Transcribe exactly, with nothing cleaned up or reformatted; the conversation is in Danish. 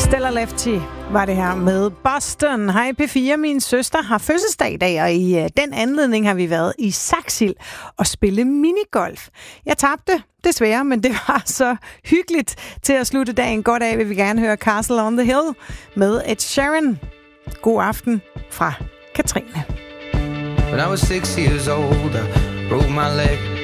Stella Lefty var det her med Boston. Hej P fire, min søster har fødselsdag i dag, og i uh, den anledning har vi været i Saxil og spille minigolf. Jeg tabte, desværre, men det var så hyggeligt. Til at slutte dagen godt af vil vi gerne høre Castle on the Hill med Ed Sheeran. God aften fra Katrine. When I was six years old, I broke my leg.